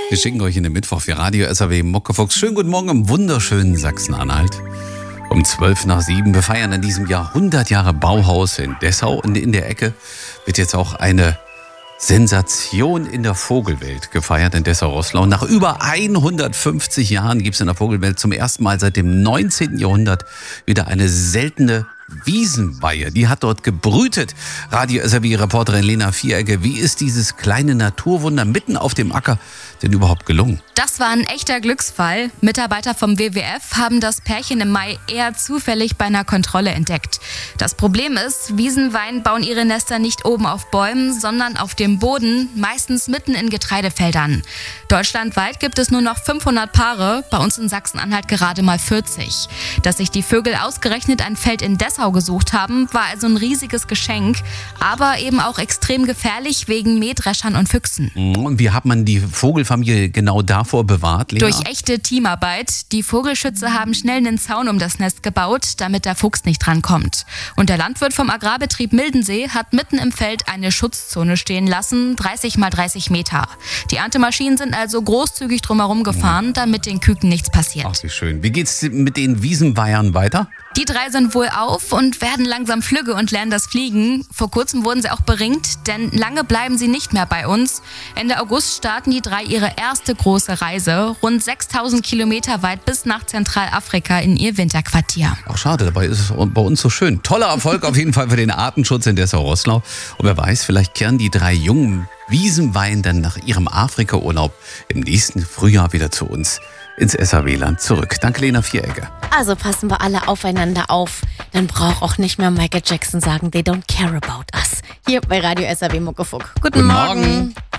Wir schicken euch in den Mittwoch für Radio SAW Muckefuchs. Schönen guten Morgen im wunderschönen Sachsen-Anhalt. Um 6:12 Wir feiern in diesem Jahr 100 Jahre Bauhaus in Dessau. Und in der Ecke wird jetzt auch eine Sensation in der Vogelwelt gefeiert in Dessau-Roßlau. Nach über 150 Jahren gibt es in der Vogelwelt zum ersten Mal seit dem 19. Jahrhundert wieder eine seltene Wiesenweihe. Die hat dort gebrütet. Radio SAW-Reporterin Lena Vieregge, wie ist dieses kleine Naturwunder mitten auf dem Acker denn überhaupt gelungen? Das war ein echter Glücksfall. Mitarbeiter vom WWF haben das Pärchen im Mai eher zufällig bei einer Kontrolle entdeckt. Das Problem ist, Wiesenweihen bauen ihre Nester nicht oben auf Bäumen, sondern auf dem Boden, meistens mitten in Getreidefeldern. Deutschlandweit gibt es nur noch 500 Paare, bei uns in Sachsen-Anhalt gerade mal 40. Dass sich die Vögel ausgerechnet ein Feld in Dessau gesucht haben, war also ein riesiges Geschenk, aber eben auch extrem gefährlich wegen Mähdreschern und Füchsen. Und wie hat man die Vogelfamilie genau davor bewahrt, Lena? Durch echte Teamarbeit. Die Vogelschützer haben schnell einen Zaun um das Nest gebaut, damit der Fuchs nicht drankommt. Und der Landwirt vom Agrarbetrieb Mildensee hat mitten im Feld eine Schutzzone stehen lassen, 30 mal 30 Meter. Die Erntemaschinen sind also großzügig drumherum gefahren, damit den Küken nichts passiert. Ach, wie schön. Wie geht's mit den Wiesenweihern weiter? Die 3 sind wohl auf und werden langsam flügge und lernen das Fliegen. Vor kurzem wurden sie auch beringt, denn lange bleiben sie nicht mehr bei uns. Ende August starten die 3 ihre erste große Reise, rund 6000 Kilometer weit bis nach Zentralafrika in ihr Winterquartier. Ach schade, dabei ist es bei uns so schön. Toller Erfolg auf jeden Fall für den Artenschutz in Dessau-Roßlau. Und wer weiß, vielleicht kehren die 3 jungen Wiesenweihen dann nach ihrem Afrika-Urlaub im nächsten Frühjahr wieder zu uns ins SAW-Land zurück. Danke, Lena Vieregge. Also passen wir alle aufeinander auf. Dann braucht auch nicht mehr Michael Jackson sagen, they don't care about us. Hier bei Radio SAW Muckefuck. Guten Morgen.